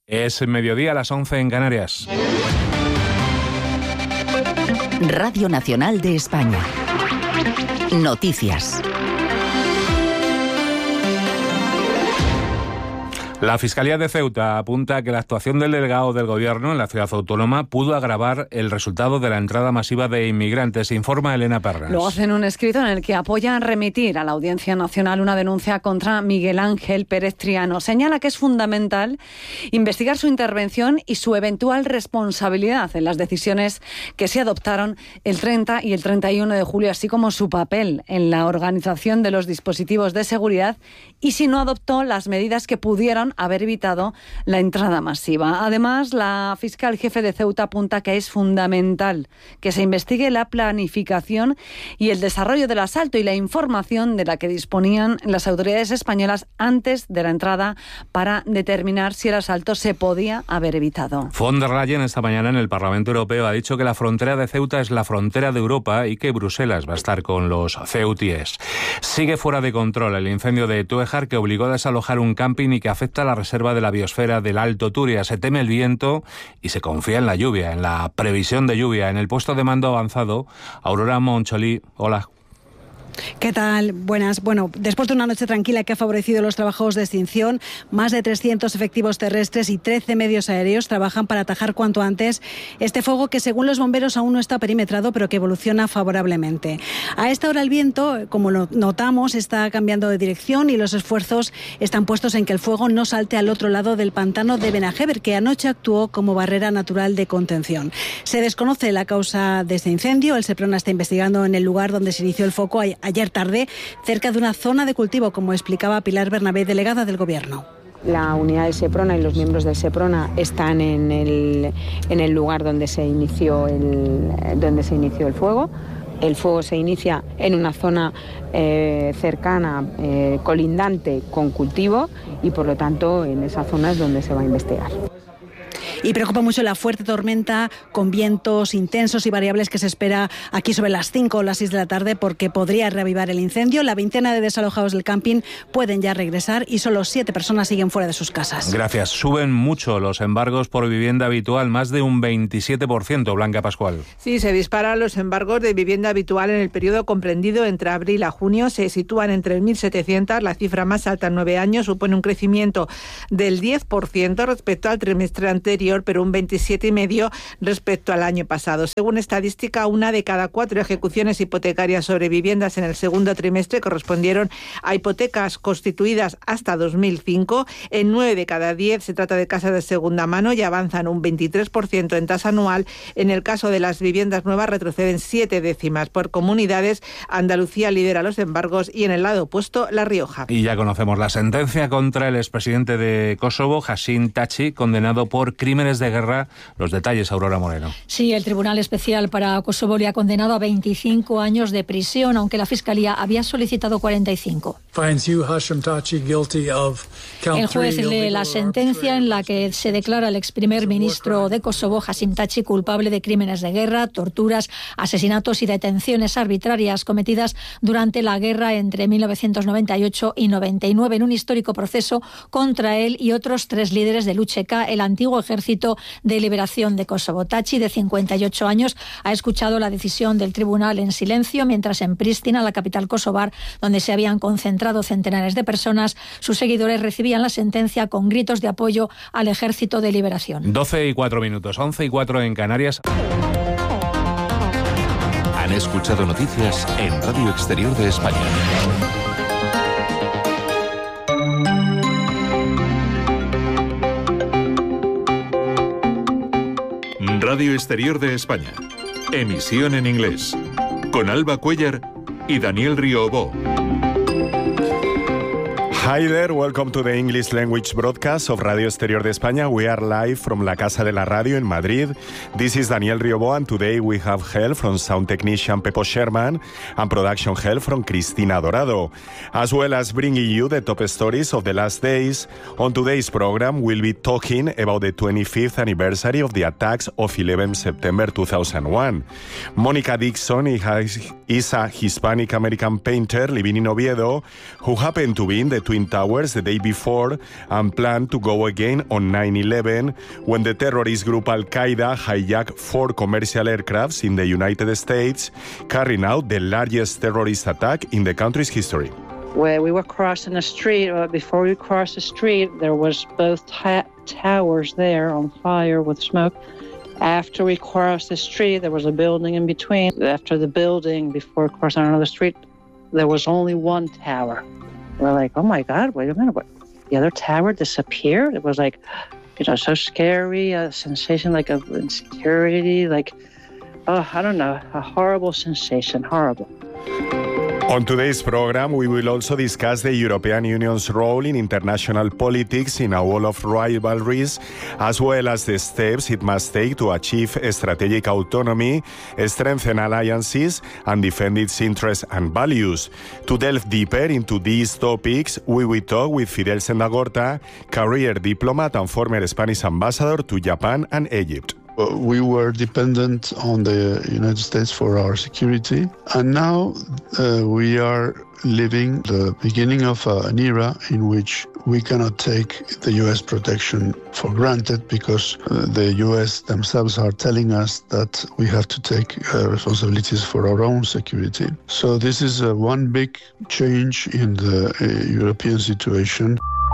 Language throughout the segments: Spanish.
Es mediodía, a las 11 en Canarias. Radio Nacional de España. Noticias. La Fiscalía de Ceuta apunta a que la actuación del delegado del Gobierno en la ciudad autónoma pudo agravar el resultado de la entrada masiva de inmigrantes, informa Elena Pernas. Lo hace en un escrito en el que apoyan remitir a la Audiencia Nacional una denuncia contra Miguel Ángel Pérez Triano. Señala que es fundamental investigar su intervención y su eventual responsabilidad en las decisiones que se adoptaron el 30 y el 31 de julio, así como su papel en la organización de los dispositivos de seguridad y si no adoptó las medidas que pudieron haber evitado la entrada masiva. Además, la fiscal jefe de Ceuta apunta que es fundamental que se investigue la planificación y el desarrollo del asalto y la información de la que disponían las autoridades españolas antes de la entrada para determinar si el asalto se podía haber evitado. Von der Leyen esta mañana en el Parlamento Europeo ha dicho que la frontera de Ceuta es la frontera de Europa y que Bruselas va a estar con los ceutíes. Sigue fuera de control el incendio de Túejar, que obligó a desalojar un camping y que afecta a la reserva de la biosfera del Alto Turia. Se teme el viento y se confía en la lluvia, en la previsión de lluvia. En el puesto de mando avanzado, Aurora Moncholí. Hola. ¿Qué tal? Buenas. Bueno, después de una noche tranquila que ha favorecido los trabajos de extinción, más de 300 efectivos terrestres y 13 medios aéreos trabajan para atajar cuanto antes este fuego que, según los bomberos, aún no está perimetrado, pero que evoluciona favorablemente. A esta hora el viento, como lo notamos, está cambiando de dirección y los esfuerzos están puestos en que el fuego no salte al otro lado del pantano de Benajever, que anoche actuó como barrera natural de contención. Se desconoce la causa de este incendio. El Seprona está investigando en el lugar donde se inició el foco ayer tarde, cerca de una zona de cultivo, como explicaba Pilar Bernabé, delegada del Gobierno. La unidad de Seprona y los miembros del Seprona están en el lugar donde se inició el fuego. El fuego se inicia en una zona cercana, colindante con cultivo, y por lo tanto en esa zona es donde se va a investigar. Y preocupa mucho la fuerte tormenta con vientos intensos y variables que se espera aquí sobre las 5 o las 6 de la tarde, porque podría reavivar el incendio. La veintena de desalojados del camping pueden ya regresar y solo 7 personas siguen fuera de sus casas. Gracias. Suben mucho los embargos por vivienda habitual, más de un 27%, Blanca Pascual. Sí, se disparan los embargos de vivienda habitual en el periodo comprendido entre abril a junio. Se sitúan en 3.700, la cifra más alta en 9 años. Supone un crecimiento del 10% respecto al trimestre anterior, pero un 27,5% respecto al año pasado. Según estadística, 1 de cada 4 ejecuciones hipotecarias sobre viviendas en el segundo trimestre correspondieron a hipotecas constituidas hasta 2005. En 9 de cada 10 se trata de casas de segunda mano y avanzan un 23% en tasa anual. En el caso de las viviendas nuevas retroceden 7 décimas por comunidades. Andalucía lidera los embargos y en el lado opuesto La Rioja. Y ya conocemos la sentencia contra el expresidente de Kosovo, Hashim Thaçi, condenado por crímenes de guerra. Los detalles, Aurora Moreno. Sí, el Tribunal Especial para Kosovo le ha condenado a 25 años de prisión, aunque la Fiscalía había solicitado 45. El juez lee la sentencia en la que se declara al ex primer ministro de Kosovo, Hashim Thaçi, culpable de crímenes de guerra, torturas, asesinatos y detenciones arbitrarias cometidas durante la guerra entre 1998 y 99, en un histórico proceso contra él y otros 3 líderes del UÇK, el antiguo ejército de liberación de Kosovo. Thaçi, de 58 años, ha escuchado la decisión del tribunal en silencio, mientras en Pristina, la capital kosovar, donde se habían concentrado centenares de personas, sus seguidores recibían la sentencia con gritos de apoyo al ejército de liberación. 12:04, 11:04 en Canarias. Han escuchado noticias en Radio Exterior de España. Radio Exterior de España. Emisión en inglés. Con Alba Cuellar y Daniel Riobó. Hi there, welcome to the English language broadcast of Radio Exterior de España. We are live from La Casa de la Radio in Madrid. This is Daniel Riobó, and today we have help from sound technician Pepo Sherman and production help from Cristina Dorado, as well as bringing you the top stories of the last days. On today's program, we'll be talking about the 25th anniversary of the attacks of 11 September 2001. Mónica Dixon is a Hispanic-American painter living in Oviedo who happened to be in the Twin Twin Towers the day before and planned to go again on 9/11 when the terrorist group Al-Qaeda hijacked 4 commercial aircrafts in the United States, carrying out the largest terrorist attack in the country's history. Where we were crossing the street, before we crossed the street, there was both towers there on fire with smoke. After we crossed the street, there was a building in between. After the building, before crossing another street, there was only one tower. We're like, oh my God, wait a minute, what? The other tower disappeared? It was like, so scary, a sensation like of insecurity, like, I don't know, a horrible sensation, horrible. On today's program, we will also discuss the European Union's role in international politics in a world of rivalries, as well as the steps it must take to achieve strategic autonomy, strengthen alliances, and defend its interests and values. To delve deeper into these topics, we will talk with Fidel Sendagorta, career diplomat and former Spanish ambassador to Japan and Egypt. We were dependent on the United States for our security, and now we are living the beginning of an era in which we cannot take the U.S. protection for granted because the U.S. themselves are telling us that we have to take responsibilities for our own security. So this is one big change in the European situation.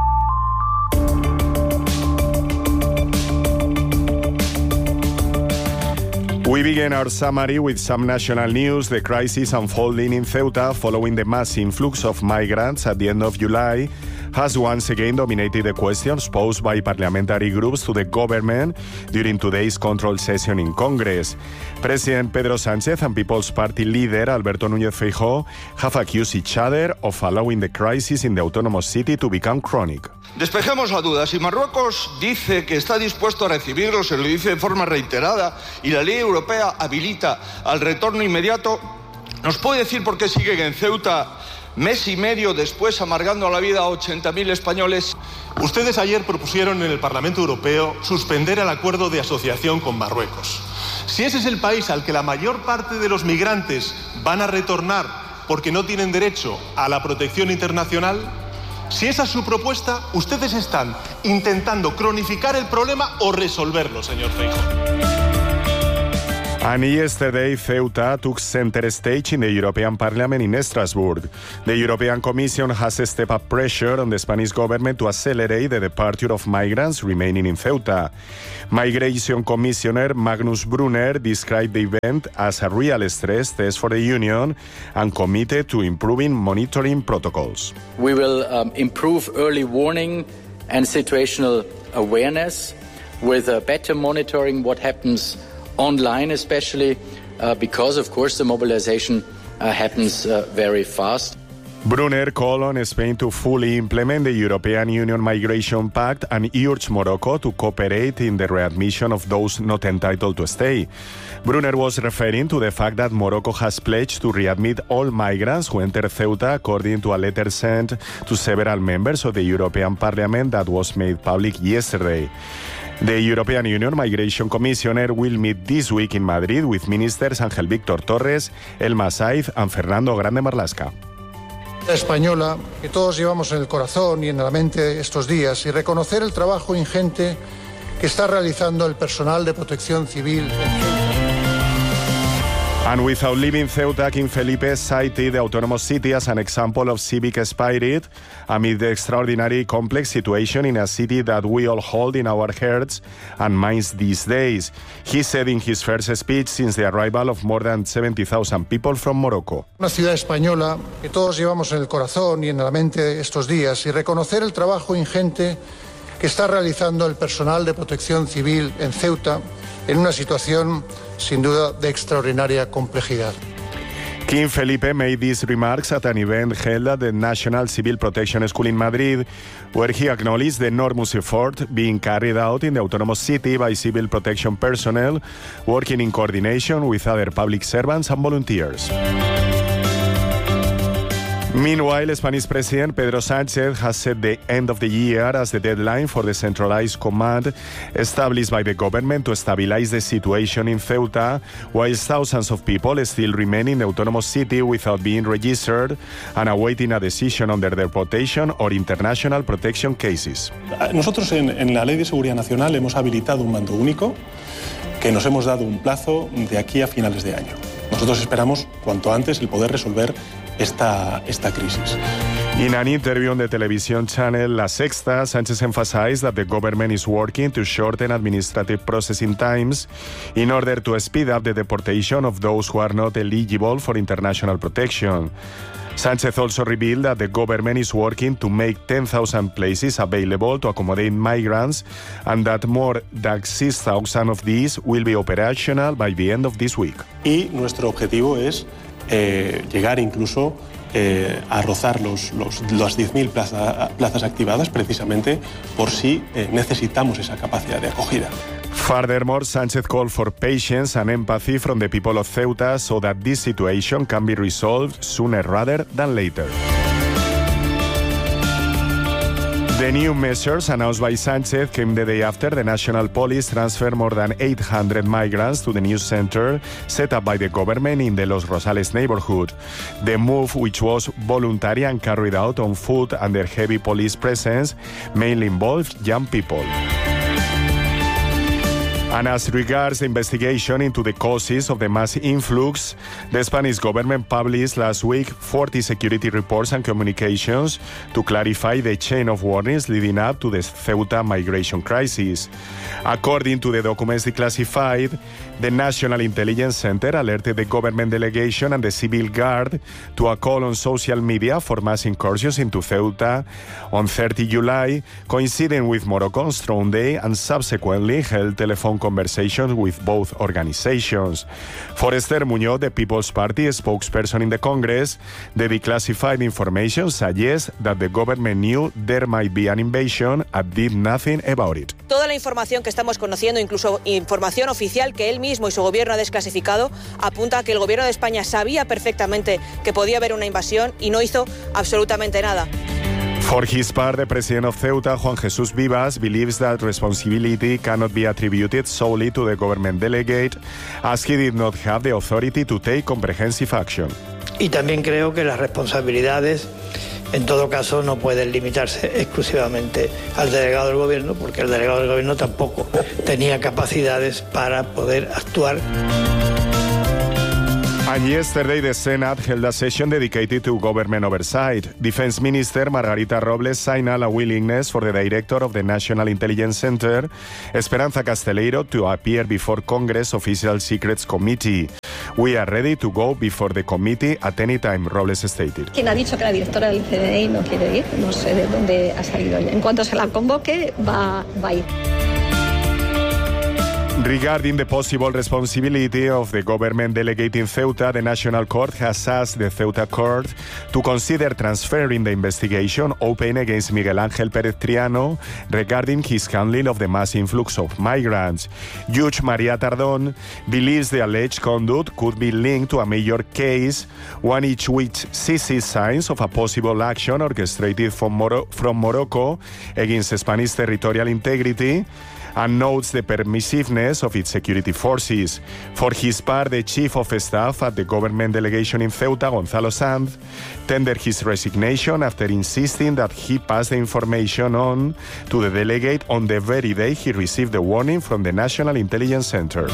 We begin our summary with some national news. The crisis unfolding in Ceuta following the mass influx of migrants at the end of July has once again dominated the questions posed by parliamentary groups to the government during today's control session in Congress. President Pedro Sánchez and People's Party leader Alberto Núñez Feijóo have accused each other of allowing the crisis in the autonomous city to become chronic. Despejemos la duda. Si Marruecos dice que está dispuesto a recibirlos, se lo dice de forma reiterada, y la ley europea habilita al retorno inmediato, ¿nos puede decir por qué sigue en Ceuta mes y medio después amargando la vida a 80.000 españoles? Ustedes ayer propusieron en el Parlamento Europeo suspender el acuerdo de asociación con Marruecos. Si ese es el país al que la mayor parte de los migrantes van a retornar porque no tienen derecho a la protección internacional, si esa es su propuesta, ustedes están intentando cronificar el problema o resolverlo, señor Feijóo. And yesterday, Ceuta took center stage in the European Parliament in Strasbourg. The European Commission has stepped up pressure on the Spanish government to accelerate the departure of migrants remaining in Ceuta. Migration Commissioner Magnus Brunner described the event as a real stress test for the Union and committed to improving monitoring protocols. We will improve early warning and situational awareness with better monitoring what happens online, especially because, of course, the mobilization happens very fast. Brunner called on Spain to fully implement the European Union Migration Pact and urged Morocco to cooperate in the readmission of those not entitled to stay. Brunner was referring to the fact that Morocco has pledged to readmit all migrants who enter Ceuta, according to a letter sent to several members of the European Parliament that was made public yesterday. The European Union Migration Commissioner will meet this week in Madrid with ministers Ángel Víctor Torres, Elma Saiz and Fernando Grande Marlaska. Española que todos llevamos en el corazón y en la mente estos días y reconocer el trabajo ingente que está realizando el personal de protección civil. And without leaving Ceuta, King Felipe cited the autonomous city as an example of civic spirit amid the extraordinary complex situation in a city that we all hold in our hearts and minds these days. He said in his first speech since the arrival of more than 70,000 people from Morocco. Una ciudad española que todos llevamos en el corazón y en la mente estos días y reconocer el trabajo ingente que está realizando el personal de protección civil en Ceuta en una situación sin duda de extraordinaria complejidad. King Felipe made these remarks at an event held at the National Civil Protection School in Madrid, where he acknowledged the enormous effort being carried out in the autonomous city by civil protection personnel working in coordination with other public servants and volunteers. Meanwhile, Spanish President Pedro Sánchez has set the end of the year as the deadline for the centralized command established by the government to stabilize the situation in Ceuta, while thousands of people still remain in the autonomous city without being registered and awaiting a decision on their deportation or international protection cases. Nosotros en la Ley de Seguridad Nacional hemos habilitado un mando único que nos hemos dado un plazo de aquí a finales de año. Nosotros esperamos cuanto antes el poder resolver esta crisis. In an interview on the television channel La Sexta, Sánchez emphasized that the government is working to shorten administrative processing times in order to speed up the deportation of those who are not eligible for international protection. Sánchez also revealed that the government is working to make 10,000 places available to accommodate migrants and that more than 6,000 of these will be operational by the end of this week. Y nuestro objetivo es llegar incluso a rozar las 10.000 plazas activadas precisamente por si necesitamos esa capacidad de acogida. Furthermore, Sánchez called for patience and empathy from the people of Ceuta so that this situation can be resolved sooner rather than later. The new measures announced by Sánchez came the day after the National Police transferred more than 800 migrants to the new center set up by the government in the Los Rosales neighborhood. The move, which was voluntary and carried out on foot under heavy police presence, mainly involved young people. And as regards the investigation into the causes of the mass influx, the Spanish government published last week 40 security reports and communications to clarify the chain of warnings leading up to the Ceuta migration crisis. According to the documents declassified, the National Intelligence Center alerted the government delegation and the Civil Guard to a call on social media for mass incursions into Ceuta on 30 July, coinciding with Morocco's Throne Day, and subsequently held telephone conversations with both organizations. For Esther Muñoz, the People's Party spokesperson in the Congress, the declassified information suggests that the government knew there might be an invasion and did nothing about it. Toda la información que estamos conociendo, incluso información oficial que él mismo y su gobierno ha desclasificado, apunta a que el gobierno de España sabía perfectamente que podía haber una invasión y no hizo absolutamente nada. For his part, the president of Ceuta, Juan Jesús Vivas, believes that responsibility cannot be attributed solely to the government delegate, as he did not have the authority to take comprehensive action. Y también creo que las responsabilidades, en todo caso, no pueden limitarse exclusivamente al delegado del gobierno, porque el delegado del gobierno tampoco tenía capacidades para poder actuar. And yesterday, the Senate held a session dedicated to government oversight. Defense Minister Margarita Robles signaled a willingness for the director of the National Intelligence Center, Esperanza Casteleiro, to appear before Congress Official Secrets Committee. We are ready to go before the committee at any time, Robles stated. ¿Quién ha dicho que la directora del CNI no quiere ir? No sé de dónde ha salido ella. En cuanto se la convoque, va a ir. Regarding the possible responsibility of the government delegate in Ceuta, the National Court has asked the Ceuta Court to consider transferring the investigation open against Miguel Ángel Pérez Triano regarding his handling of the mass influx of migrants. Judge María Tardón believes the alleged conduct could be linked to a major case, one each which sees signs of a possible action orchestrated from Morocco against Spanish territorial integrity, and notes the permissiveness of its security forces. For his part, the Chief of Staff at the government delegation in Ceuta, Gonzalo Sanz, tendered his resignation after insisting that he pass the information on to the delegate on the very day he received the warning from the National Intelligence Center.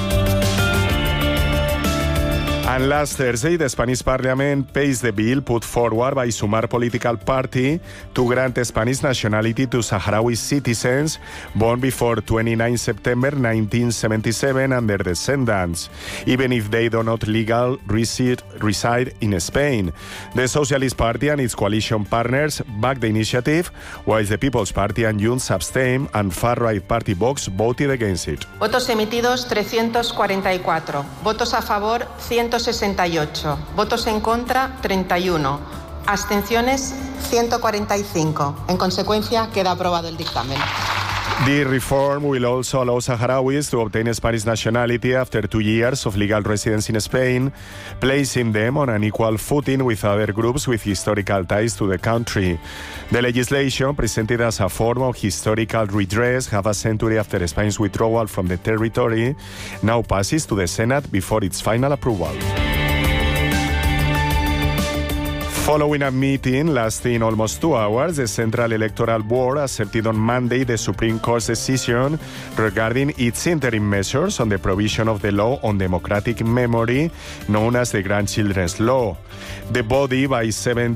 And last Thursday, the Spanish Parliament passed the bill put forward by Sumar political party to grant Spanish nationality to Sahrawi citizens born before 29 September 1977 and their descendants, even if they do not legally reside in Spain. The Socialist Party and its coalition partners backed the initiative, while the People's Party and Junts abstained and far-right party Vox voted against it. Votos emitidos 344, votos a favor 168, votos en contra 31, abstenciones 145. En consecuencia, queda aprobado el dictamen. The reform will also allow Saharauis to obtain Spanish nationality after 2 years of legal residence in Spain, placing them on an equal footing with other groups with historical ties to the country. The legislation, presented as a form of historical redress half a century after Spain's withdrawal from the territory, now passes to the Senate before its final approval. Following a meeting lasting almost 2 hours, the Central Electoral Board accepted on Monday the Supreme Court's decision regarding its interim measures on the provision of the law on democratic memory, known as the Grandchildren's Law. The body, by 7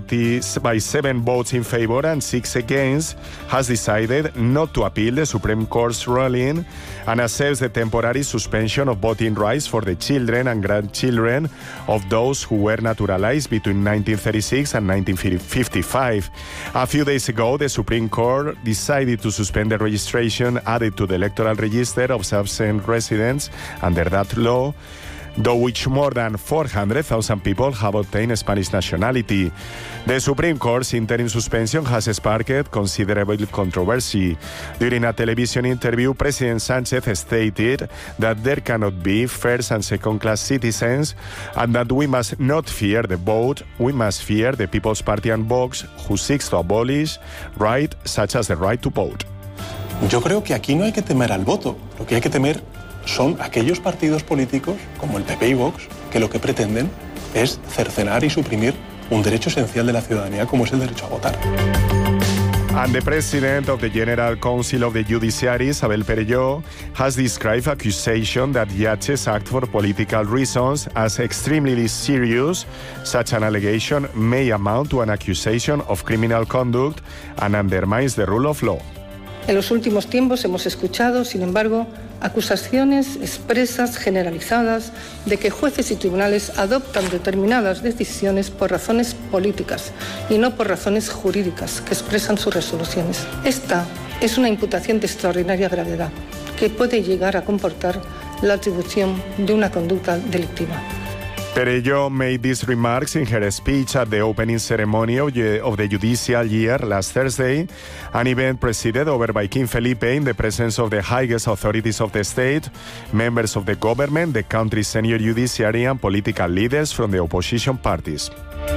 votes in favor and 6 against, has decided not to appeal the Supreme Court's ruling and accepts the temporary suspension of voting rights for the children and grandchildren of those who were naturalized between 1936 and 1955. A few days ago, the Supreme Court decided to suspend the registration added to the electoral register of absent residents under that law, though which more than 400,000 people have obtained Spanish nationality. The Supreme Court's interim suspension has sparked considerable controversy. During a television interview, President Sánchez stated that there cannot be first and second-class citizens and that we must not fear the vote, we must fear the People's Party and Vox, who seeks to abolish rights such as the right to vote. Yo creo que aquí no hay que temer al voto, lo que hay que temer son aquellos partidos políticos, como el PP y Vox, que lo que pretenden es cercenar y suprimir un derecho esencial de la ciudadanía, como es el derecho a votar. And the president of the General Council of the Judiciary, Isabel Perelló, has described accusation that judges act for political reasons as extremely serious. Such an allegation may amount to an accusation of criminal conduct and undermines the rule of law. En los últimos tiempos hemos escuchado, sin embargo, acusaciones expresas, generalizadas, de que jueces y tribunales adoptan determinadas decisiones por razones políticas y no por razones jurídicas que expresan sus resoluciones. Esta es una imputación de extraordinaria gravedad que puede llegar a comportar la atribución de una conducta delictiva. Perelló made these remarks in her speech at the opening ceremony of the judicial year last Thursday, an event presided over by King Felipe in the presence of the highest authorities of the state, members of the government, the country's senior judiciary, and political leaders from the opposition parties.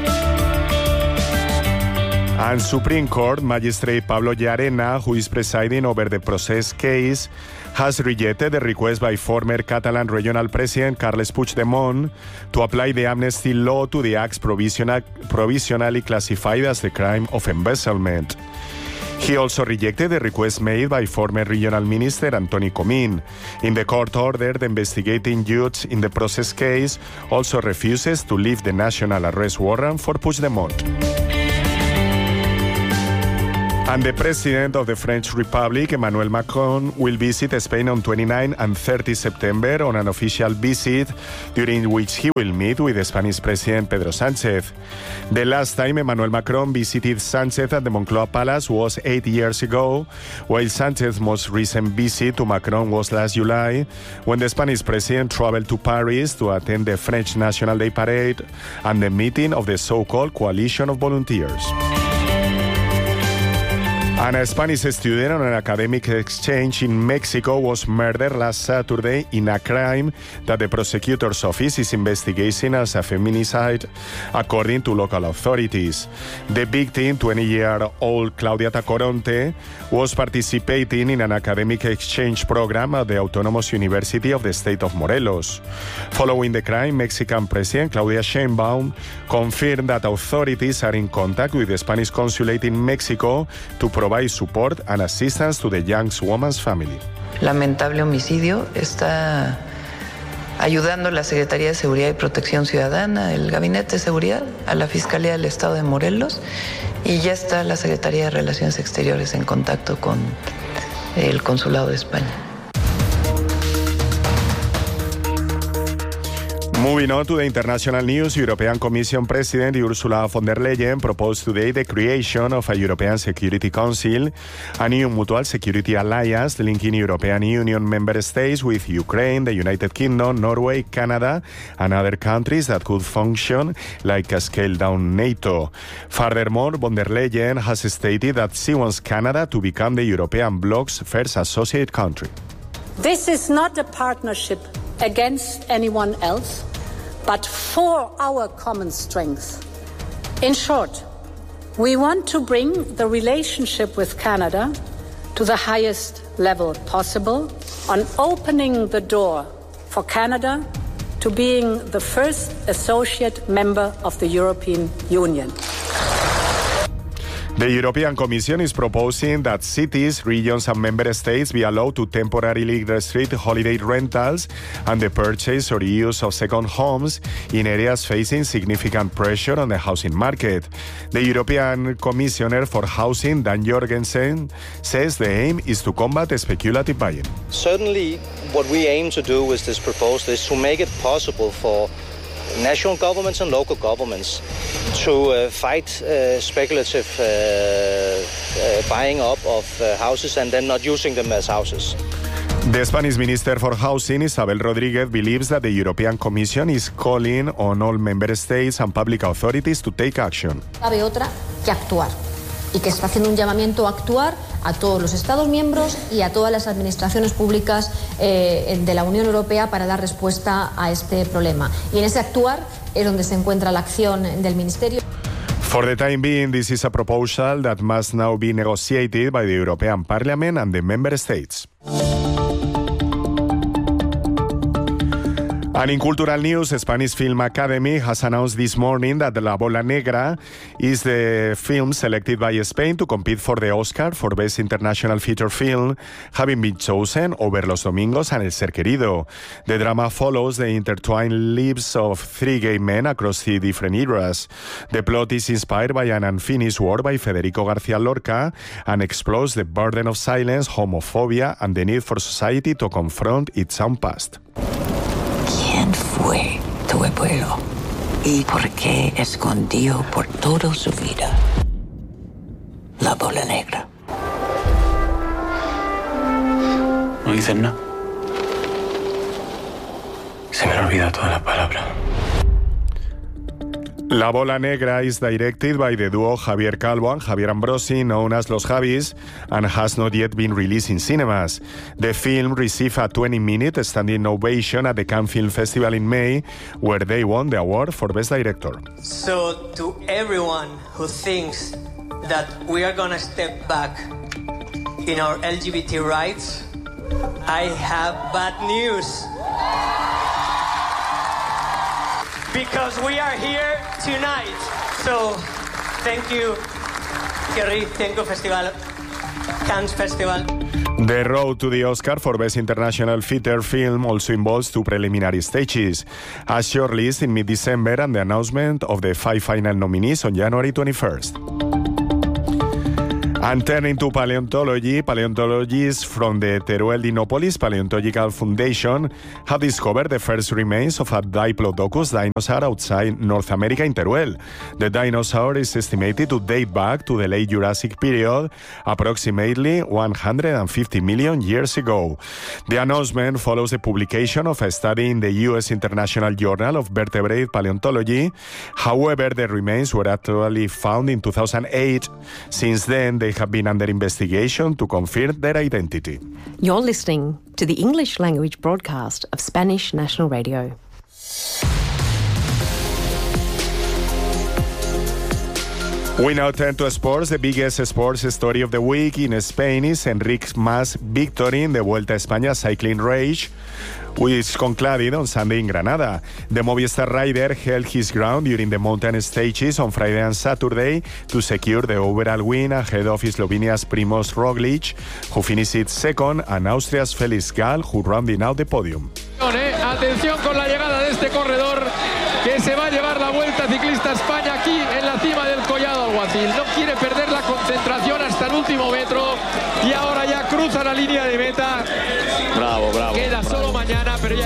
And Supreme Court Magistrate Pablo Llarena, who is presiding over the Procés case, has rejected the request by former Catalan Regional President Carles Puigdemont to apply the amnesty law to the acts provisionally classified as the crime of embezzlement. He also rejected the request made by former Regional Minister Antoni Comín. In the court order, the investigating judge in the Procés case also refuses to lift the national arrest warrant for Puigdemont. And the President of the French Republic, Emmanuel Macron, will visit Spain on 29 and 30 September on an official visit during which he will meet with the Spanish President Pedro Sánchez. The last time Emmanuel Macron visited Sánchez at the Moncloa Palace was 8 years ago, while Sánchez's most recent visit to Macron was last July, when the Spanish President traveled to Paris to attend the French National Day Parade and the meeting of the so-called Coalition of Volunteers. And a Spanish student on an academic exchange in Mexico was murdered last Saturday in a crime that the prosecutor's office is investigating as a feminicide, according to local authorities. The victim, 20-year-old Claudia Tacoronte, was participating in an academic exchange program at the Autonomous University of the state of Morelos. Following the crime, Mexican President Claudia Sheinbaum confirmed that authorities are in contact with the Spanish consulate in Mexico to provide support and assistance to the young woman's family. Lamentable homicidio. Está ayudando la Secretaría de Seguridad y Protección Ciudadana, el Gabinete de Seguridad, a la Fiscalía del Estado de Morelos, y ya está la Secretaría de Relaciones Exteriores en contacto con el Consulado de España. Moving on to the international news, European Commission President Ursula von der Leyen proposed today the creation of a European Security Council, a new mutual security alliance linking European Union member states with Ukraine, the United Kingdom, Norway, Canada, and other countries that could function like a scaled-down NATO. Furthermore, von der Leyen has stated that she wants Canada to become the European bloc's first associate country. This is not a partnership against anyone else, but for our common strength. In short, we want to bring the relationship with Canada to the highest level possible on opening the door for Canada to being the first associate member of the European Union. The European Commission is proposing that cities, regions and member states be allowed to temporarily restrict holiday rentals and the purchase or use of second homes in areas facing significant pressure on the housing market. The European Commissioner for Housing, Dan Jorgensen, says the aim is to combat speculative buying. Certainly what we aim to do with this proposal is to make it possible for national governments and local governments to fight speculative buying up of houses and then not using them as houses. The Spanish Minister for Housing, Isabel Rodríguez, believes that the European Commission is calling on all member states and public authorities to take action. Cabe otra que actuar y que está haciendo un llamamiento a actuar a todos los Estados miembros y a todas las administraciones públicas de la Unión Europea para dar respuesta a este problema. Y en ese actuar es donde se encuentra la acción del Ministerio. For the time being, this is a proposal that must now be negotiated by the European Parliament and the member states. And in cultural news, Spanish Film Academy has announced this morning that La Bola Negra is the film selected by Spain to compete for the Oscar for Best International Feature Film, having been chosen over Los Domingos and El Ser Querido. The drama follows the intertwined lives of three gay men across 3 different eras. The plot is inspired by an unfinished work by Federico García Lorca and explores the burden of silence, homophobia, and the need for society to confront its own past. ¿Quién fue tu abuelo? ¿Y por qué escondió por toda su vida la bola negra? No dices nada. Se me han olvidado todas las palabras. La Bola Negra is directed by the duo Javier Calvo and Javier Ambrosi, known as Los Javis, and has not yet been released in cinemas. The film received a 20-minute standing ovation at the Cannes Film Festival in May, where they won the award for Best Director. So to everyone who thinks that we are going to step back in our LGBT rights, I have bad news. Because we are here tonight. So, thank you, Kerry. Thank you, Festival, Cannes Festival. The road to the Oscar for Best International Feature Film also involves 2 preliminary stages: a shortlist in mid-December and the announcement of the 5 final nominees on January 21st. And turning to paleontology, paleontologists from the Teruel Dinopolis Paleontological Foundation have discovered the first remains of a Diplodocus dinosaur outside North America in Teruel. The dinosaur is estimated to date back to the late Jurassic period, approximately 150 million years ago. The announcement follows the publication of a study in the U.S. International Journal of Vertebrate Paleontology. However, the remains were actually found in 2008. Since then, they have been under investigation to confirm their identity. You're listening to the English language broadcast of Spanish National Radio. We now turn to sports. The biggest sports story of the week in Spain is Enric Mas' victory in the Vuelta a España cycling race, which concluded on Sunday in Granada. The Movistar rider held his ground during the mountain stages on Friday and Saturday to secure the overall win ahead of Slovenia's Primož Roglic, who finished second, and Austria's Felix Gall, who rounded out the podium. Atención con la llegada de este corredor que se va a llevar la Vuelta Ciclista a España aquí en la cima del Collado Alguacil. No quiere perder la concentración hasta el último metro y ahora ya cruza la línea de meta. Bravo. Queda solo mañana, pero ya ahí viene.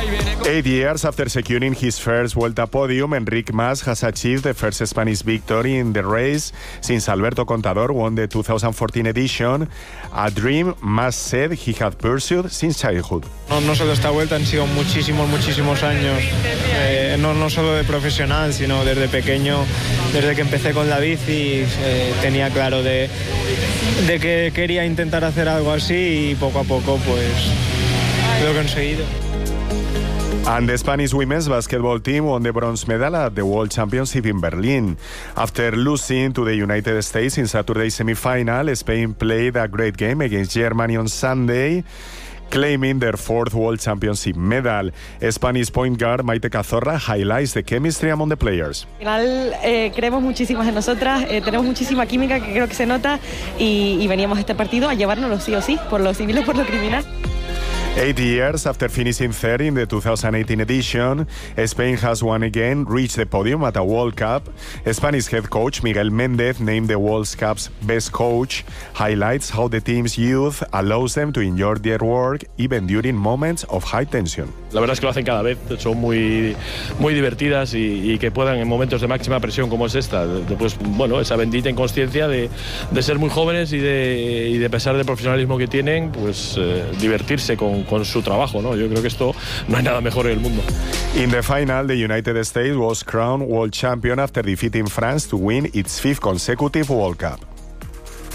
8 years after securing his first Vuelta podium, Enric Mas has achieved the first Spanish victory in the race since Alberto Contador won the 2014 edition, a dream Mas said he had pursued since childhood. No solo esta vuelta, han sido muchísimos años, no solo de profesional, sino desde pequeño, desde que empecé con la bici, tenía claro de que quería intentar hacer algo así y poco a poco pues lo he conseguido. And the Spanish women's basketball team won the bronze medal at the World Championship in Berlin. After losing to the United States in Saturday's semi-final, Spain played a great game against Germany on Sunday, claiming their fourth World Championship medal. Spanish point guard Maite Cazorra highlights the chemistry among the players. Al final creemos muchísimas en nosotras, tenemos muchísima química que creo que se nota y veníamos a este partido a llevárnoslo sí o sí, por lo civil o por lo criminal. 8 years after finishing third in the 2018 edition, Spain has once again reached the podium at a World Cup. Spanish head coach Miguel Méndez, named the World Cup's best coach, highlights how the team's youth allows them to enjoy their work even during moments of high tension. La verdad es que lo hacen cada vez, son muy divertidas y que puedan en momentos de máxima presión como es esta, pues bueno, esa bendita inconsciencia de ser muy jóvenes y de pesar del profesionalismo que tienen, pues divertirse con su trabajo, ¿no? Yo creo que esto no hay nada mejor en el mundo. In the final, the United States was crowned world champion after defeating France to win its 5th consecutive World Cup.